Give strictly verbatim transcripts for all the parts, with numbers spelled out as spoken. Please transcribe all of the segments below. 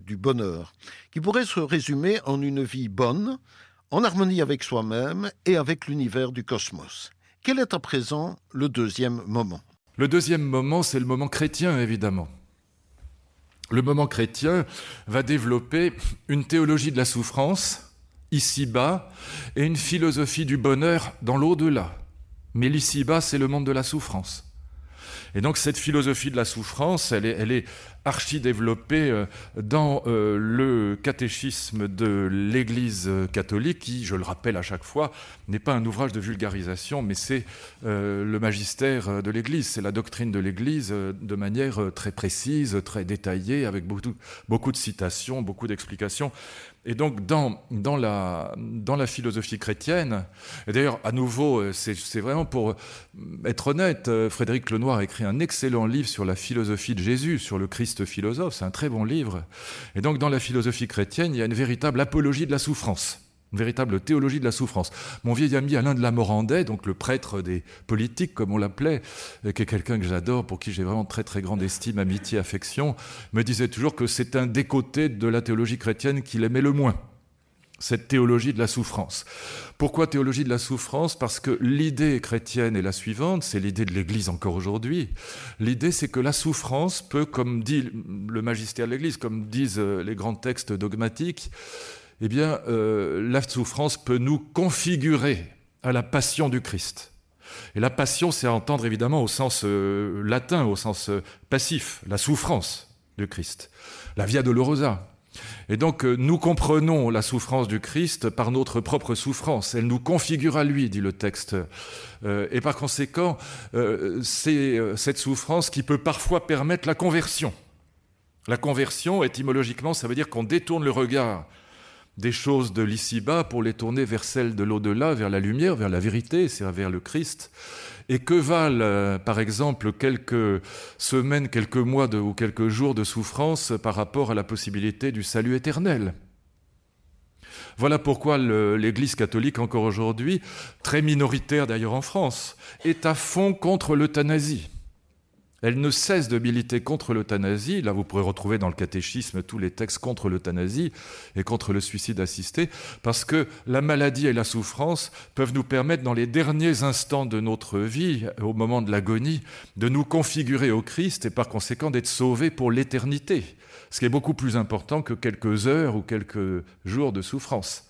du bonheur, qui pourrait se résumer en une vie bonne, en harmonie avec soi-même et avec l'univers du cosmos. Quel est à présent le deuxième moment ? Le deuxième moment, c'est le moment chrétien, évidemment. Le moment chrétien va développer une théologie de la souffrance, ici-bas, et une philosophie du bonheur dans l'au-delà. Mais l'ici-bas, c'est le monde de la souffrance. Et donc cette philosophie de la souffrance, elle est, elle est archi-développée dans euh, le catéchisme de l'Église catholique, qui, je le rappelle à chaque fois, n'est pas un ouvrage de vulgarisation, mais c'est euh, le magistère de l'Église, c'est la doctrine de l'Église euh, de manière très précise, très détaillée, avec beaucoup, beaucoup de citations, beaucoup d'explications. Et donc, dans, dans, la, dans la philosophie chrétienne, et d'ailleurs, à nouveau, c'est, c'est vraiment pour être honnête, Frédéric Lenoir a écrit un excellent livre sur la philosophie de Jésus, sur le Christ philosophe, c'est un très bon livre. Et donc, dans la philosophie chrétienne, il y a une véritable apologie de la souffrance, une véritable théologie de la souffrance. Mon vieil ami Alain de la Morandais, donc le prêtre des politiques, comme on l'appelait, qui est quelqu'un que j'adore, pour qui j'ai vraiment très très grande estime, amitié, affection, me disait toujours que c'est un des côtés de la théologie chrétienne qu'il aimait le moins, cette théologie de la souffrance. Pourquoi théologie de la souffrance ? Parce que l'idée chrétienne est la suivante, c'est l'idée de l'Église encore aujourd'hui. L'idée, c'est que la souffrance peut, comme dit le magistère de l'Église, comme disent les grands textes dogmatiques, eh bien, euh, la souffrance peut nous configurer à la passion du Christ. Et la passion, c'est à entendre évidemment au sens euh, latin, au sens euh, passif, la souffrance du Christ, la via dolorosa. Et donc, euh, nous comprenons la souffrance du Christ par notre propre souffrance. Elle nous configure à lui, dit le texte. Euh, et par conséquent, euh, c'est euh, cette souffrance qui peut parfois permettre la conversion. La conversion, étymologiquement, ça veut dire qu'on détourne le regard des choses de l'ici-bas pour les tourner vers celles de l'au-delà, vers la lumière, vers la vérité, c'est vers le Christ. Et que valent, euh, par exemple, quelques semaines, quelques mois de, ou quelques jours de souffrance par rapport à la possibilité du salut éternel ? Voilà pourquoi le, l'Église catholique, encore aujourd'hui, très minoritaire d'ailleurs en France, est à fond contre l'euthanasie. Elle ne cesse de militer contre l'euthanasie. Là, vous pourrez retrouver dans le catéchisme tous les textes contre l'euthanasie et contre le suicide assisté, parce que la maladie et la souffrance peuvent nous permettre, dans les derniers instants de notre vie, au moment de l'agonie, de nous configurer au Christ et par conséquent d'être sauvés pour l'éternité, ce qui est beaucoup plus important que quelques heures ou quelques jours de souffrance.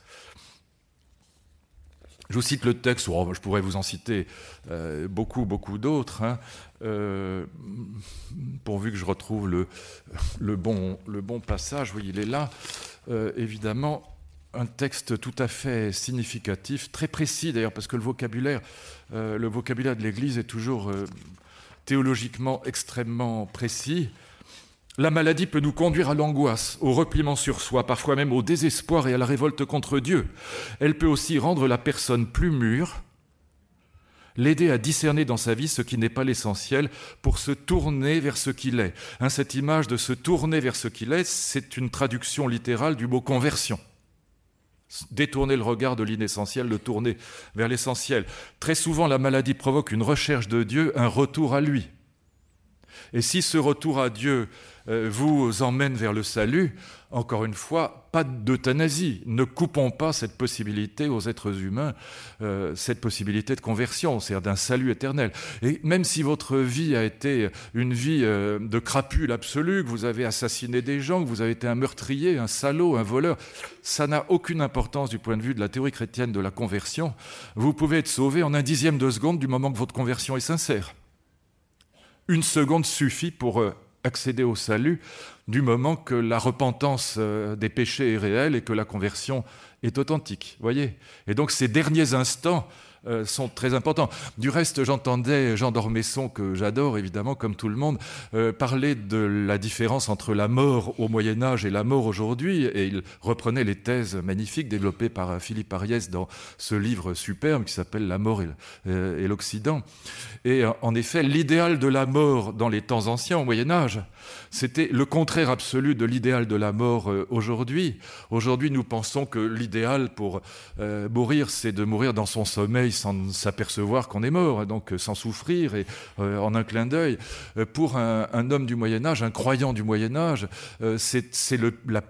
Je vous cite le texte, oh, je pourrais vous en citer euh, beaucoup, beaucoup d'autres, hein, euh, pourvu que je retrouve le, le, bon, le bon passage. Oui, il est là. Euh, évidemment, un texte tout à fait significatif, très précis d'ailleurs, parce que le vocabulaire, euh, le vocabulaire de l'Église est toujours euh, théologiquement extrêmement précis. La maladie peut nous conduire à l'angoisse, au repliement sur soi, parfois même au désespoir et à la révolte contre Dieu. Elle peut aussi rendre la personne plus mûre, l'aider à discerner dans sa vie ce qui n'est pas l'essentiel pour se tourner vers ce qu'il est. Hein, cette image de se tourner vers ce qu'il est, c'est une traduction littérale du mot conversion. Détourner le regard de l'inessentiel, le tourner vers l'essentiel. Très souvent, la maladie provoque une recherche de Dieu, un retour à lui. Et si ce retour à Dieu euh, vous emmène vers le salut, encore une fois, pas d'euthanasie. Ne coupons pas cette possibilité aux êtres humains, euh, cette possibilité de conversion, c'est-à-dire d'un salut éternel. Et même si votre vie a été une vie euh, de crapule absolue, que vous avez assassiné des gens, que vous avez été un meurtrier, un salaud, un voleur, ça n'a aucune importance du point de vue de la théorie chrétienne de la conversion. Vous pouvez être sauvé en un dixième de seconde du moment que votre conversion est sincère. Une seconde suffit pour euh, accéder au salut du moment que la repentance euh, des péchés est réelle et que la conversion est authentique. Voyez ? Et donc ces derniers instants euh, sont très importants. Du reste, j'entendais Jean d'Ormesson, que j'adore évidemment comme tout le monde, euh, parler de la différence entre la mort au Moyen-Âge et la mort aujourd'hui, et il reprenait les thèses magnifiques développées par Philippe Ariès dans ce livre superbe qui s'appelle « La mort et, et l'Occident ». Et en effet, l'idéal de la mort dans les temps anciens, au Moyen-Âge, c'était le contraire absolu de l'idéal de la mort aujourd'hui. Aujourd'hui, nous pensons que l'idéal pour euh, mourir, c'est de mourir dans son sommeil sans s'apercevoir qu'on est mort, donc sans souffrir et euh, en un clin d'œil. Pour un, un homme du Moyen-Âge, un croyant du Moyen-Âge, euh, c'est, c'est le, la